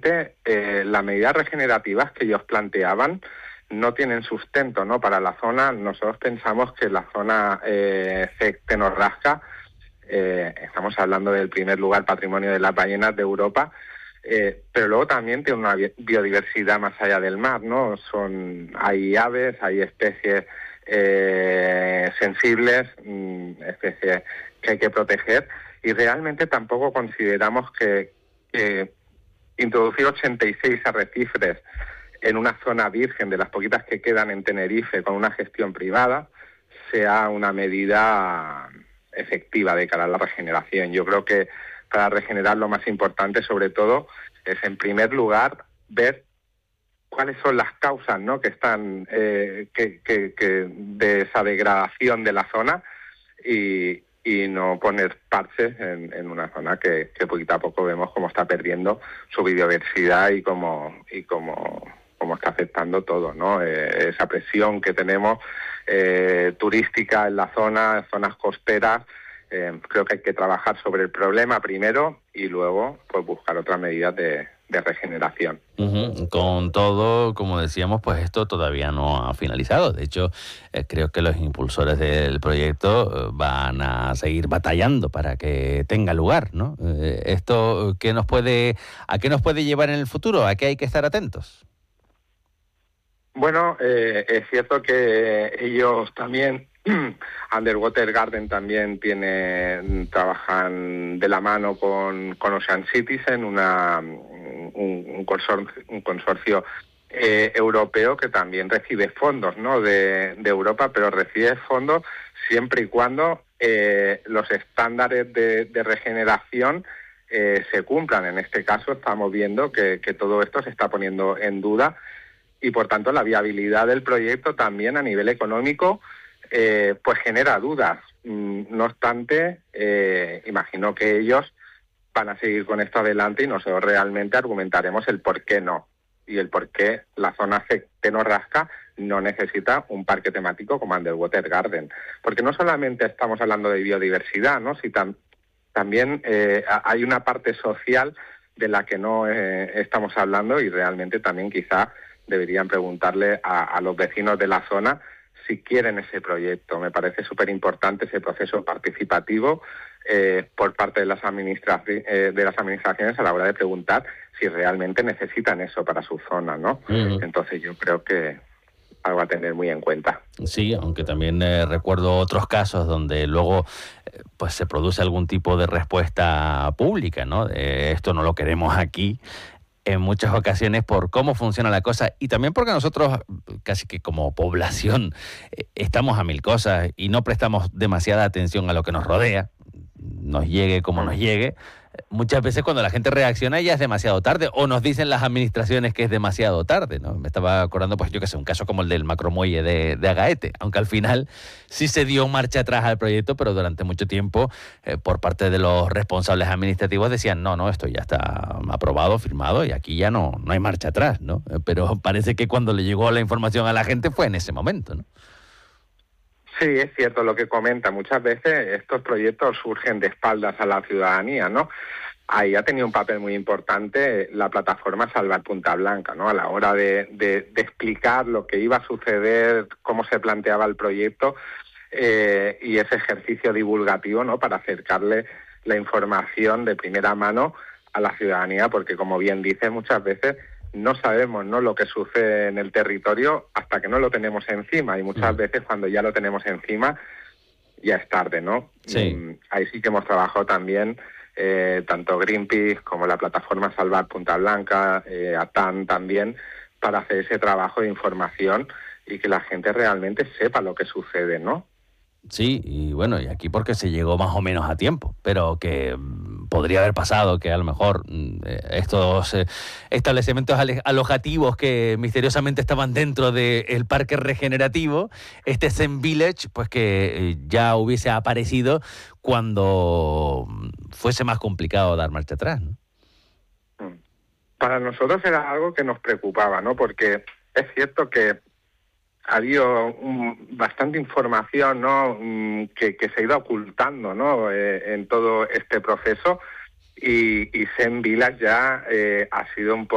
realmente las medidas regenerativas que ellos planteaban no tienen sustento, ¿no? Para la zona, nosotros pensamos que la zona Cec-Tenorrasca, estamos hablando del primer lugar patrimonio de las ballenas de Europa, pero luego también tiene una biodiversidad más allá del mar, ¿no? Hay aves, hay especies sensibles, especies que hay que proteger, y realmente tampoco consideramos que introducir 86 arrecifes en una zona virgen de las poquitas que quedan en Tenerife con una gestión privada sea una medida efectiva de cara a la regeneración. Yo creo que para regenerar lo más importante, sobre todo, es en primer lugar ver cuáles son las causas, ¿no?, que están de esa degradación de la zona y no poner parches en una zona que poquito a poco vemos cómo está perdiendo su biodiversidad y cómo está afectando todo, ¿no? Esa presión que tenemos turística en la zona, zonas costeras. Creo que hay que trabajar sobre el problema primero y luego pues buscar otras medidas de regeneración. Con todo, como decíamos, pues esto todavía no ha finalizado. De hecho, creo que los impulsores del proyecto van a seguir batallando para que tenga lugar, ¿no? ¿Esto a qué nos puede llevar en el futuro? ¿A qué hay que estar atentos? Bueno, es cierto que ellos también, Underwater Garden también trabajan de la mano con Ocean Citizen, un consorcio europeo que también recibe fondos, ¿no?, de Europa, pero recibe fondos siempre y cuando los estándares de regeneración se cumplan. En este caso estamos viendo que todo esto se está poniendo en duda y por tanto la viabilidad del proyecto también a nivel económico pues genera dudas. No obstante, imagino que ellos van a seguir con esto adelante y nosotros realmente argumentaremos el por qué no y el por qué la zona Tenorrasca no necesita un parque temático como Underwater Garden. Porque no solamente estamos hablando de biodiversidad, ¿no?, también hay una parte social de la que no estamos hablando y realmente también quizá deberían preguntarle a los vecinos de la zona si quieren ese proyecto. Me parece súper importante ese proceso participativo por parte de las administraciones a la hora de preguntar si realmente necesitan eso para su zona, ¿no? Entonces yo creo que algo a tener muy en cuenta. Sí, aunque también recuerdo otros casos donde luego pues se produce algún tipo de respuesta pública, ¿no? Esto no lo queremos aquí. En muchas ocasiones por cómo funciona la cosa y también porque nosotros casi que como población estamos a mil cosas y no prestamos demasiada atención a lo que nos rodea, nos llegue como nos llegue. Muchas veces cuando la gente reacciona ya es demasiado tarde o nos dicen las administraciones que es demasiado tarde, ¿no? Me estaba acordando, pues yo que sé, un caso como el del macromuelle de Agaete, aunque al final sí se dio marcha atrás al proyecto, pero durante mucho tiempo por parte de los responsables administrativos decían no, esto ya está aprobado, firmado y aquí ya no hay marcha atrás, ¿no? Pero parece que cuando le llegó la información a la gente fue en ese momento, ¿no? Sí, es cierto lo que comenta. Muchas veces estos proyectos surgen de espaldas a la ciudadanía, ¿no? Ahí ha tenido un papel muy importante la plataforma Salvar Punta Blanca, ¿no? A la hora de explicar lo que iba a suceder, cómo se planteaba el proyecto y ese ejercicio divulgativo, ¿no?, para acercarle la información de primera mano a la ciudadanía, porque como bien dice, muchas veces no sabemos, ¿no?, lo que sucede en el territorio hasta que no lo tenemos encima y muchas veces cuando ya lo tenemos encima ya es tarde, ¿no? Sí. Ahí sí que hemos trabajado también tanto Greenpeace como la plataforma Salvar Punta Blanca, ATAN también, para hacer ese trabajo de información y que la gente realmente sepa lo que sucede, ¿no? Sí, y bueno, y aquí porque se llegó más o menos a tiempo, pero que podría haber pasado que a lo mejor estos establecimientos alojativos que misteriosamente estaban dentro del parque regenerativo, este Zen Village, pues que ya hubiese aparecido cuando fuese más complicado dar marcha atrás, ¿no? Para nosotros era algo que nos preocupaba, ¿no? Porque es cierto que ha habido bastante información, ¿no?, que se ha ido ocultando, ¿no?, en todo este proceso y Zen Village ya ha sido un poco